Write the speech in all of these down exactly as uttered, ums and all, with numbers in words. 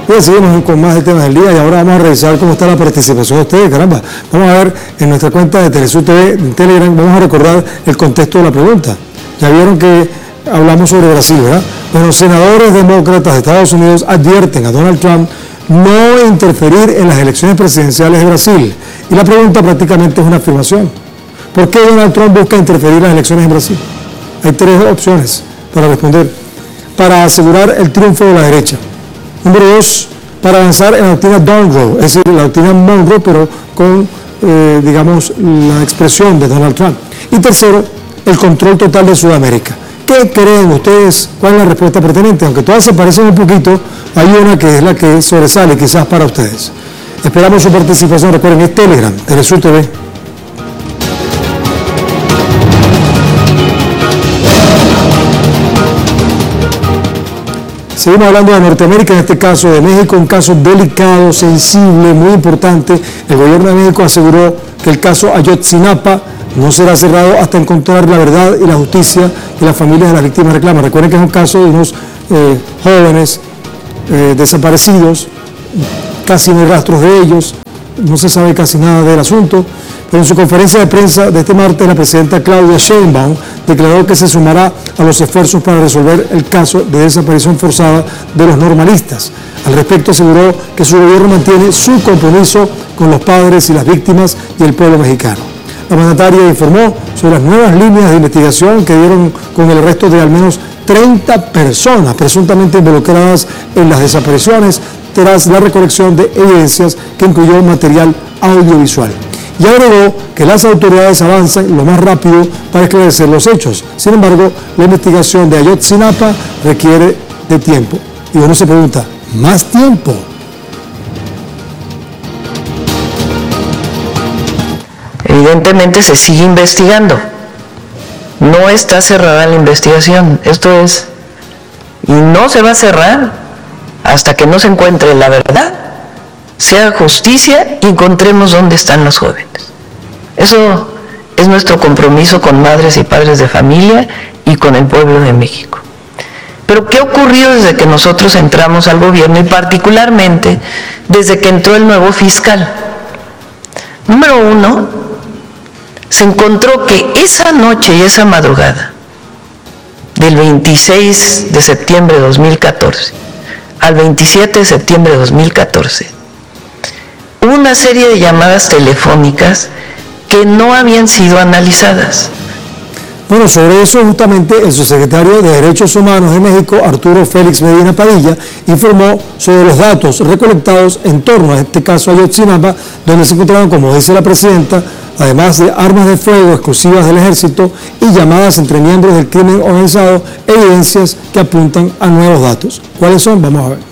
Pues seguimos con más de temas del día y ahora vamos a revisar cómo está la participación de ustedes, caramba. Vamos a ver en nuestra cuenta de Telesur T V, en Telegram, vamos a recordar el contexto de la pregunta. Ya vieron que hablamos sobre Brasil, ¿verdad? Bueno, los senadores demócratas de Estados Unidos advierten a Donald Trump no interferir en las elecciones presidenciales de Brasil. Y la pregunta prácticamente es una afirmación. ¿Por qué Donald Trump busca interferir en las elecciones en Brasil? Hay tres opciones para responder. Para asegurar el triunfo de la derecha. Número dos, para avanzar en la doctrina Monroe, es decir, la doctrina Monroe, pero con, eh, digamos, la expresión de Donald Trump. Y tercero, el control total de Sudamérica. ¿Qué creen ustedes? ¿Cuál es la respuesta pertinente? Aunque todas se parecen un poquito, hay una que es la que sobresale quizás para ustedes. Esperamos su participación. Recuerden, es Telegram, Telesur T V. Seguimos hablando de Norteamérica, en este caso de México, un caso delicado, sensible, muy importante. El gobierno de México aseguró que el caso Ayotzinapa no será cerrado hasta encontrar la verdad y la justicia que las familias de las víctimas reclaman. Recuerden que es un caso de unos eh, jóvenes eh, desaparecidos, casi no hay rastros de ellos, no se sabe casi nada del asunto. Pero en su conferencia de prensa de este martes, la presidenta Claudia Sheinbaum declaró que se sumará a los esfuerzos para resolver el caso de desaparición forzada de los normalistas. Al respecto aseguró que su gobierno mantiene su compromiso con los padres y las víctimas y el pueblo mexicano. La mandataria informó sobre las nuevas líneas de investigación que dieron con el arresto de al menos treinta personas presuntamente involucradas en las desapariciones tras la recolección de evidencias que incluyó material audiovisual. Y agregó que las autoridades avanzan lo más rápido para esclarecer los hechos. Sin embargo, la investigación de Ayotzinapa requiere de tiempo. Y uno se pregunta, ¿más tiempo? Evidentemente se sigue investigando. No está cerrada la investigación. Esto es, y no se va a cerrar hasta que no se encuentre la verdad, sea justicia y encontremos dónde están los jóvenes. Eso es nuestro compromiso con madres y padres de familia y con el pueblo de México. Pero ¿qué ha ocurrido desde que nosotros entramos al gobierno y particularmente desde que entró el nuevo fiscal? Número uno, se encontró que esa noche y esa madrugada del veintiséis de septiembre de dos mil catorce al veintisiete de septiembre de dos mil catorce hubo una serie de llamadas telefónicas que no habían sido analizadas. Bueno, sobre eso justamente el subsecretario de Derechos Humanos de México, Arturo Félix Medina Padilla, informó sobre los datos recolectados en torno a este caso Ayotzinapa, donde se encontraron, como dice la presidenta, además de armas de fuego exclusivas del ejército y llamadas entre miembros del crimen organizado, evidencias que apuntan a nuevos datos. ¿Cuáles son? Vamos a ver.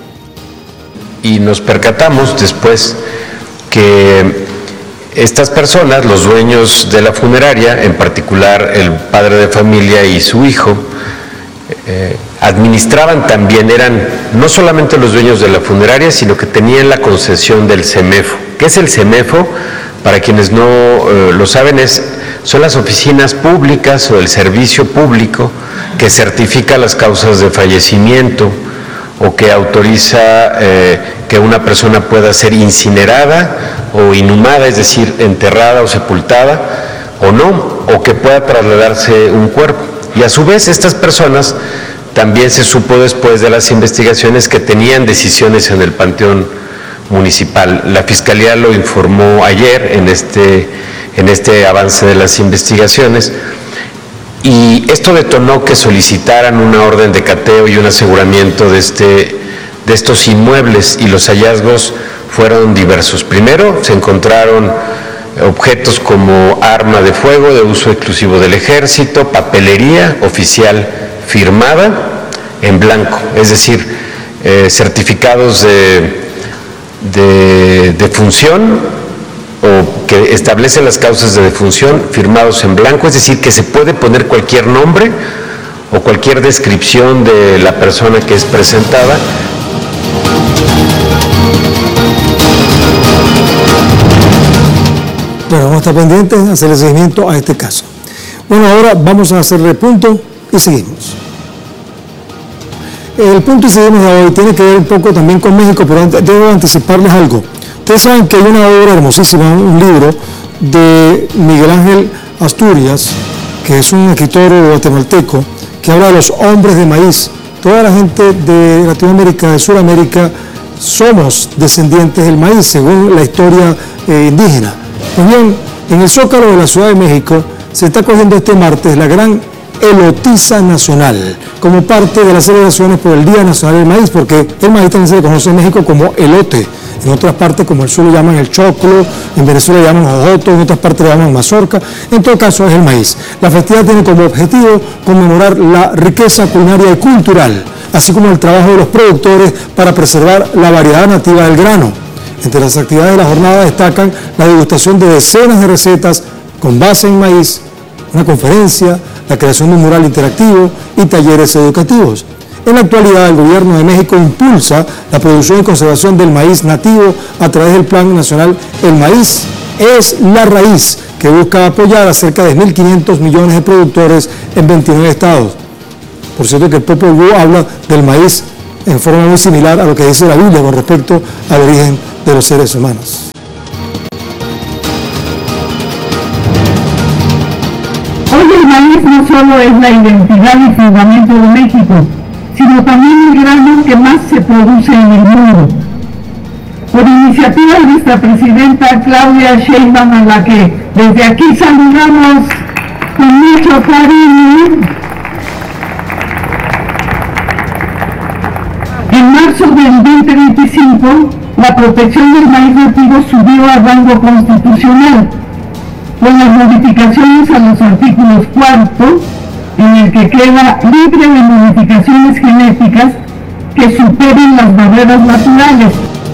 Y nos percatamos después que estas personas, los dueños de la funeraria, en particular el padre de familia y su hijo, eh, administraban también, eran no solamente los dueños de la funeraria, sino que tenían la concesión del CEMEFO. ¿Qué es el CEMEFO? Para quienes no eh, lo saben, es, son las oficinas públicas o el servicio público que certifica las causas de fallecimiento o que autoriza eh, que una persona pueda ser incinerada o inhumada, es decir, enterrada o sepultada, o no, o que pueda trasladarse un cuerpo. Y a su vez estas personas, también se supo después de las investigaciones, que tenían decisiones en el panteón municipal. La Fiscalía lo informó ayer en este, en este avance de las investigaciones, y esto detonó que solicitaran una orden de cateo y un aseguramiento de, este, de estos inmuebles, y los hallazgos fueron diversos. Primero, se encontraron objetos como arma de fuego de uso exclusivo del ejército, papelería oficial firmada en blanco, es decir, eh, certificados de, de, de función o que establecen las causas de defunción firmados en blanco, es decir, que se puede poner cualquier nombre o cualquier descripción de la persona que es presentada. Bueno, vamos a estar pendientes de hacer el seguimiento a este caso. Bueno, ahora vamos a hacerle punto y seguimos. El punto incidente de hoy tiene que ver un poco también con México, pero debo anticiparles algo. Ustedes saben que hay una obra hermosísima, un libro de Miguel Ángel Asturias, que es un escritor guatemalteco, que habla de los hombres de maíz. Toda la gente de Latinoamérica, de Sudamérica, somos descendientes del maíz, según la historia eh, indígena. Pues bien, en el Zócalo de la Ciudad de México se está cogiendo este martes la gran elotiza nacional, como parte de las celebraciones por el Día Nacional del Maíz, porque el maíz también se le conoce en México como elote. En otras partes, como el sur, lo llaman el choclo, en Venezuela le llaman jojoto, en otras partes le llaman mazorca, en todo caso es el maíz. La festividad tiene como objetivo conmemorar la riqueza culinaria y cultural, así como el trabajo de los productores para preservar la variedad nativa del grano. Entre las actividades de la jornada destacan la degustación de decenas de recetas con base en maíz, una conferencia, la creación de un mural interactivo y talleres educativos. En la actualidad, el Gobierno de México impulsa la producción y conservación del maíz nativo a través del Plan Nacional El Maíz es la Raíz, que busca apoyar a cerca de mil quinientos millones de productores en veintinueve estados. Por cierto que el Popol Vuh habla del maíz en forma muy similar a lo que dice la Biblia con respecto al origen de los seres humanos. Hoy el maíz no solo es la identidad y fundamento de México, sino también el grano que más se produce en el mundo. Por iniciativa de nuestra presidenta Claudia Sheinbaum, a la que desde aquí saludamos con mucho cariño, en marzo del veinte veinticinco, la protección del maíz nativo subió a rango constitucional, con las modificaciones a los artículos cuarto, en el que queda libre de modificaciones genéticas que superen las barreras naturales.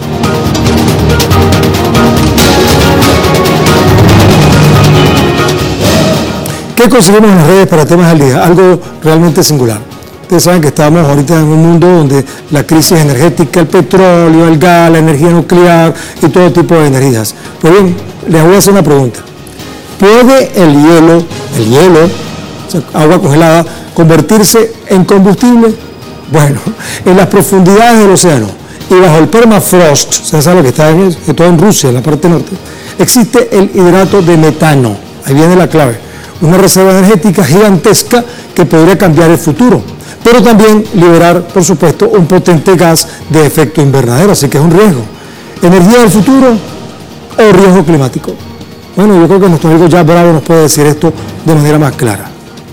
¿Qué conseguimos en las redes para temas al día? Algo realmente singular. Ustedes saben que estamos ahorita en un mundo donde la crisis energética, el petróleo, el gas, la energía nuclear y todo tipo de energías. Pues bien, les voy a hacer una pregunta. ¿Puede el hielo, el hielo, o sea, agua congelada, convertirse en combustible? Bueno, en las profundidades del océano y bajo el permafrost, ustedes saben lo que está en, todo en Rusia, en la parte norte, existe el hidrato de metano. Ahí viene la clave. Una reserva energética gigantesca que podría cambiar el futuro, pero también liberar, por supuesto, un potente gas de efecto invernadero, así que es un riesgo. ¿Energía del futuro o riesgo climático? Bueno, yo creo que nuestro amigo Jack Bravo nos puede decir esto de manera más clara.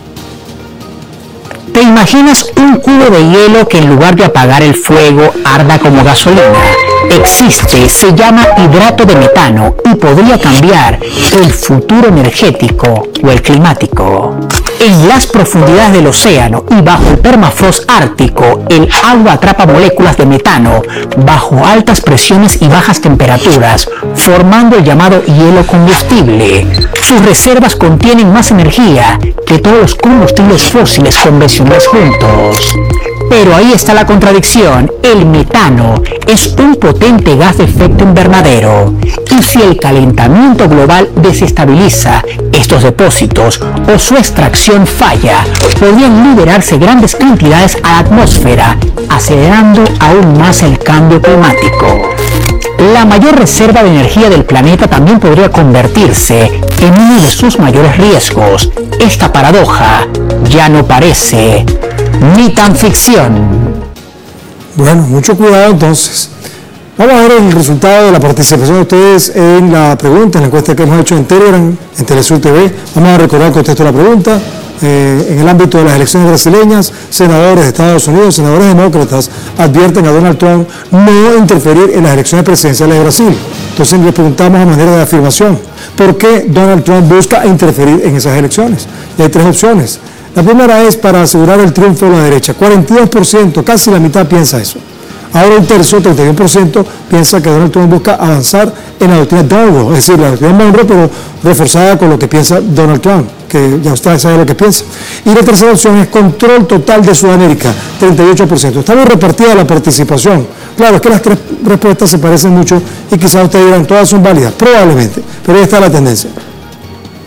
¿Te imaginas un cubo de hielo que en lugar de apagar el fuego arda como gasolina? Existe, se llama hidrato de metano y podría cambiar el futuro energético o el climático. En las profundidades del océano y bajo el permafrost ártico, el agua atrapa moléculas de metano bajo altas presiones y bajas temperaturas, formando el llamado hielo combustible. Sus reservas contienen más energía que todos los combustibles fósiles convencionales juntos. Pero ahí está la contradicción. El metano es un potente gas de efecto invernadero. Y si el calentamiento global desestabiliza estos depósitos o su extracción falla, podrían liberarse grandes cantidades a la atmósfera, acelerando aún más el cambio climático. La mayor reserva de energía del planeta también podría convertirse en uno de sus mayores riesgos. Esta paradoja ya no parece ni tan ficción. Bueno, mucho cuidado entonces. Vamos a ver el resultado de la participación de ustedes en la pregunta, en la encuesta que hemos hecho en Telegram, en Telesur T V. Vamos a recordar el contexto de la pregunta. Eh, en el ámbito de las elecciones brasileñas, senadores de Estados Unidos, senadores demócratas, advierten a Donald Trump no interferir en las elecciones presidenciales de Brasil. Entonces le preguntamos a manera de afirmación, ¿por qué Donald Trump busca interferir en esas elecciones? Y hay tres opciones. La primera es para asegurar el triunfo de la derecha. cuarenta y dos por ciento, casi la mitad piensa eso. Ahora un tercio, treinta y uno por ciento, piensa que Donald Trump busca avanzar en la doctrina Monroe, es decir, la doctrina Monroe, pero reforzada con lo que piensa Donald Trump, que ya usted sabe lo que piensa. Y la tercera opción es control total de Sudamérica, treinta y ocho por ciento. Está muy repartida la participación. Claro, es que las tres respuestas se parecen mucho y quizás ustedes dirán, todas son válidas, probablemente, pero ahí está la tendencia.